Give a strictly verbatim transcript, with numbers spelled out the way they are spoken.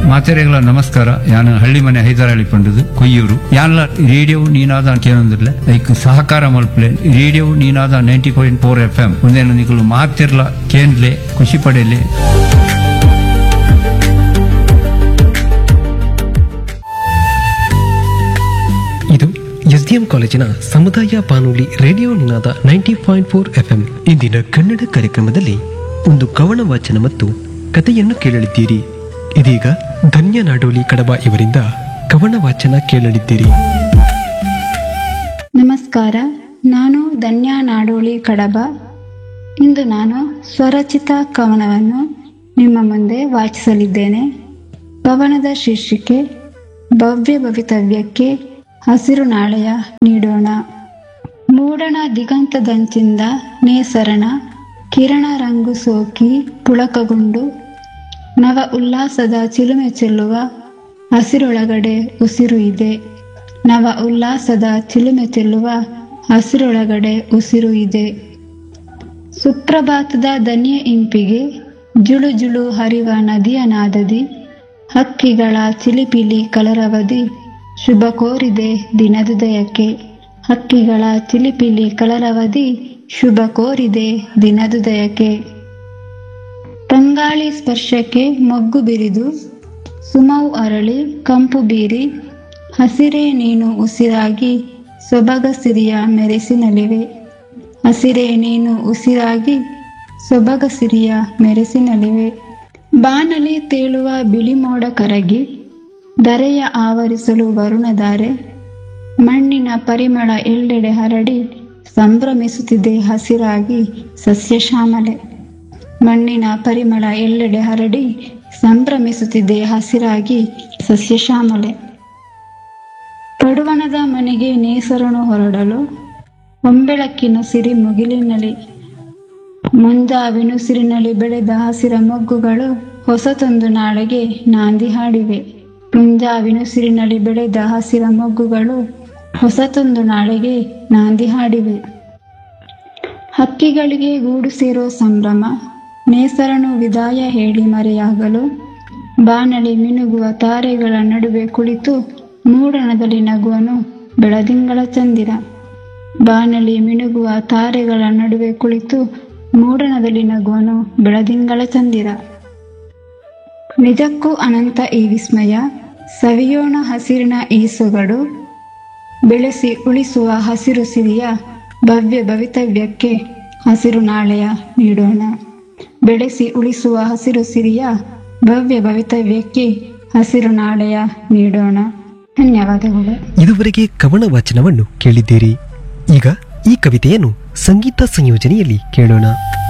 ಮಾತೆರೆಗಳ ನಮಸ್ಕಾರ. ಯಾನ ಹಳ್ಳಿ ಮನೆ ಹೈದರಾಳಿ ಪಂಡದು ಕೊಯ್ಯೂರು. ಯಾನ್ಲ ರೇಡಿಯೋ ನೀನಾದ ಕೇಳಂದಿರ್ಲೆ ಲೈಕ್ ಸಹಕಾರ ಮಲ್ಪಲೆ radio Ninada ninety point four F M ಒಂದೇನು ನಿಗಳು ಮಾತಿರ್ಲ ಕೇಂದ್ಲೆ ಖುಷಿ ಪಡೆಯಲಿ. ಇದು ಎಸ್ಡಿಎಂ ಕಾಲೇಜಿನ ಸಮುದಾಯ ಬಾನುಲಿ ರೇಡಿಯೋ ನಿನಾದ ನೈಂಟಿ ಪಾಯಿಂಟ್ ಫೋರ್ ಎಫ್ಎಂ. ಇಂದಿನ ಕನ್ನಡ ಕಾರ್ಯಕ್ರಮದಲ್ಲಿ ಒಂದು ಕವನ ವಾಚನ ಮತ್ತು ಕಥೆಯನ್ನು ಕೇಳಲಿದ್ದೀರಿ. ಇದೀಗ ಧನ್ಯ ನಾಡೋಲಿ ಕಡಬ ಇವರಿಂದ ಕವನ ವಾಚನ ಕೇಳಲಿದ್ದೀರಿ. ನಮಸ್ಕಾರ, ನಾನು ಧನ್ಯ ನಾಡೋಲಿ ಕಡಬ. ಇಂದು ನಾನು ಸ್ವರಚಿತ ಕವನವನ್ನು ನಿಮ್ಮ ಮುಂದೆ ವಾಚಿಸಲಿದ್ದೇನೆ. ಕವನದ ಶೀರ್ಷಿಕೆ ಭವ್ಯ ಭವಿತವ್ಯಕ್ಕೆ ಹಸಿರು ನಾಳೆಯ ನೀಡೋಣ. ಮೂಡಣ ದಿಗಂತದಂಚಿಂದ ನೇಸರಣ ಕಿರಣ ರಂಗು ಸೋಕಿ ಪುಳಕಗೊಂಡು ನವ ಉಲ್ಲಾಸದ ಚಿಲುಮೆ ಚೆಲ್ಲುವ ಹಸಿರೊಳಗಡೆ ಉಸಿರು ಇದೆ. ನವ ಉಲ್ಲಾಸದ ಚಿಲುಮೆ ಚೆಲ್ಲುವ ಹಸಿರೊಳಗಡೆ ಉಸಿರು ಇದೆ. ಸುಪ್ರಭಾತದ ದನಿಯ ಇಂಪಿಗೆ ಜುಳು ಜುಳು ಹರಿವ ನದಿಯ ನಾದದಿ ಹಕ್ಕಿಗಳ ಚಿಲಿಪಿಲಿ ಕಲರವದಿ ಶುಭ ಕೋರಿದೆ ದಿನದುದಯಕ್ಕೆ. ಹಕ್ಕಿಗಳ ಚಿಲಿಪಿಲಿ ಕಲರವದಿ ಶುಭ ಕೋರಿದೆ ದಿನದುದಯಕ್ಕೆ. ತಂಗಾಳಿ ಸ್ಪರ್ಶಕ್ಕೆ ಮೊಗ್ಗು ಬಿರಿದು ಸುಮವು ಅರಳಿ ಕಂಪು ಬೀರಿ ಹಸಿರೇ ನೀನು ಉಸಿರಾಗಿ ಸೊಬಗ ಸಿರಿಯ ಮೆರೆಸಿನಲಿವೆ. ಹಸಿರೇ ನೀನು ಉಸಿರಾಗಿ ಸೊಬಗ ಸಿರಿಯ ಮೆರೆಸಿನಲಿವೆ. ಬಾನಲಿ ತೇಳುವ ಬಿಳಿ ಮೋಡ ಕರಗಿ ಧರೆಯ ಆವರಿಸಲು ವರುಣಧಾರೆ ಮಣ್ಣಿನ ಪರಿಮಳ ಎಲ್ಲೆಡೆ ಹರಡಿ ಸಂಭ್ರಮಿಸುತ್ತಿದೆ ಹಸಿರಾಗಿ ಸಸ್ಯಶ್ಯಾಮಲೆ. ಮಣ್ಣಿನ ಪರಿಮಳ ಎಲ್ಲೆಡೆ ಹರಡಿ ಸಂಭ್ರಮಿಸುತ್ತಿದೆ ಹಸಿರಾಗಿ ಸಸ್ಯಶ್ಯಾಮಲೆ. ಪಡುವಣದ ಮನೆಗೆ ನೇಸರನು ಹೊರಡಲು ಹೊಂಬೆಳಕಿನ ಸಿರಿ ಮುಗಿಲಿನಲ್ಲಿ ಮುಂಜಾವಿನುಸಿರಿನಲ್ಲಿ ಬೆಳೆದ ಹಸಿರ ಮೊಗ್ಗುಗಳು ಹೊಸತೊಂದು ನಾಳೆಗೆ ನಾಂದಿ ಹಾಡಿವೆ. ಮುಂಜಾವಿನುಸಿರಿನಲ್ಲಿ ಬೆಳೆದ ಹಸಿರ ಮೊಗ್ಗುಗಳು ಹೊಸತೊಂದು ನಾಳೆಗೆ ನಾಂದಿ ಹಾಡಿವೆ. ಹಕ್ಕಿಗಳಿಗೆ ಗೂಡು ಸೇರೋ ಸಂಭ್ರಮ ನೇಸರನು ವಿದಾಯ ಹೇಳಿ ಮರೆಯಾಗಲು ಬಾನಲಿ ಮಿನುಗುವ ತಾರೆಗಳ ನಡುವೆ ಕುಳಿತು ಮೂಡಣದಲ್ಲಿ ನಗುವನು ಬೆಳದಿಂಗಳ ಚಂದಿರ. ಬಾನಲಿ ಮಿನುಗುವ ತಾರೆಗಳ ನಡುವೆ ಕುಳಿತು ಮೂಡಣದಲ್ಲಿ ನಗುವನು ಬೆಳದಿಂಗಳ ಚಂದಿರ. ನಿಜಕ್ಕೂ ಅನಂತ ಈ ವಿಸ್ಮಯ, ಸವಿಯೋಣ ಹಸಿರಿನ ಈ ಸೊಗಡು, ಬೆಳೆಸಿ ಉಳಿಸುವ ಹಸಿರು ಸಿರಿಯ ಭವ್ಯ ಭವಿತವ್ಯಕ್ಕೆ ಹಸಿರು ನಾಳೆಯ ನೀಡೋಣ. ಬೆಳೆಸಿ ಉಳಿಸುವ ಹಸಿರು ಸಿರಿಯ ಭವ್ಯ ಭವಿತವ್ಯಕ್ಕೆ ಹಸಿರು ನಾಳೆಯ ನೀಡೋಣ. ಧನ್ಯವಾದಗಳು. ಇದುವರೆಗೆ ಕವನ ವಾಚನವನ್ನು ಕೇಳಿದ್ದೀರಿ. ಈಗ ಈ ಕವಿತೆಯನ್ನು ಸಂಗೀತ ಸಂಯೋಜನೆಯಲ್ಲಿ ಕೇಳೋಣ.